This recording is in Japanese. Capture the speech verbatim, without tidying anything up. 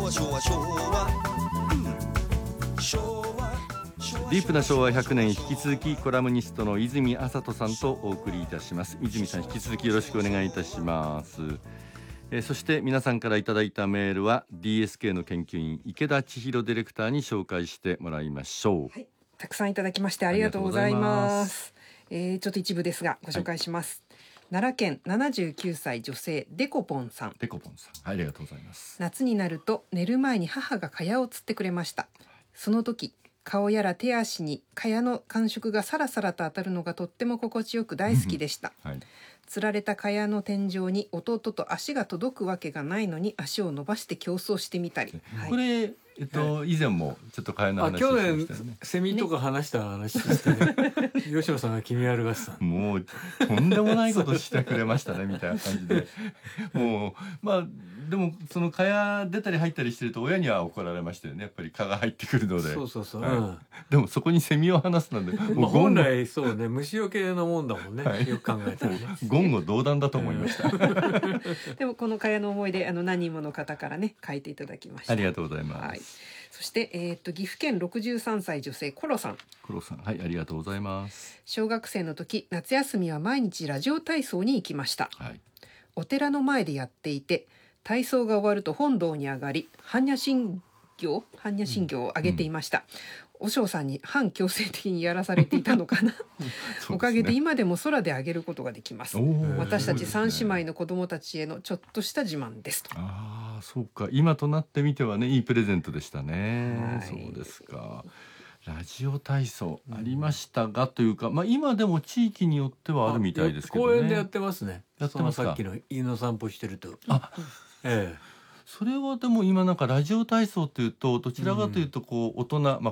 和昭和昭和、うん、昭和ディープな昭和ひゃくねん、引き続きコラムニストの泉麻人さんとお送りいたします。泉さん、引き続きよろしくお願いいたします。えー、そして皆さんからいただいたメールは ディーエスケー の研究員池田千尋ディレクターに紹介してもらいましょう。 はい、たくさんいただきましてありがとうございます。えー、ちょっと一部ですがご紹介します。はい、奈良県ななじゅうきゅうさい女性デコポンさん。 デコポンさん、はい、ありがとうございます。 夏になると寝る前に母が蚊帳をつってくれました。その時顔やら手足に蚊帳の感触がさらさらと当たるのがとっても心地よく大好きでした。はい、つられた蚊帳の天井に弟と足が届くわけがないのに足を伸ばして競争してみたり、はい、 これえっと、以前もちょっと蚊帳の話をしましたよね。 去年セミとか話した話としてね、吉野さんが君悪がってた。 もうとんでもないことしてくれましたねみたいな感じで、もうまあでもその蚊帳出たり入ったりしてると親には怒られましたよね。やっぱり蚊が入ってくるので。 そうそうそう。 はい、 うん、 でもそこにセミを放すなんで、 まあ、本来そうね、虫除けのもんだもんね。はい、よく考えたらね。 言語道断だと思いました。 でもこの蚊帳の思い出、あの何人もの方からね書いていただきました。 ありがとうございます。 はい、そして、えー、と岐阜県ろくじゅうさんさい女性コロさん。 コロさん、はい、ありがとうございます。 小学生の時夏休みは毎日ラジオ体操に行きました。はい、お寺の前でやっていて体操が終わると本堂に上がり般若心経般若心経を上げていました。うん、和尚さんに反強制的にやらされていたのかな。おかげで今でも空で上げることができます。私たち三姉妹の子供たちへのちょっとした自慢ですと。 ああ、そうか、今となってみてはね、いいプレゼントでしたね。はい、そうですか。ラジオ体操ありましたが、うん、というか、まあ、今でも地域によってはあるみたいですけどね。 公園でやってますね。 やってますか。 そのさっきの犬の散歩してると。 あ、ええ。それはでも今なんかラジオ体操というとどちらかというとこう大人、まあ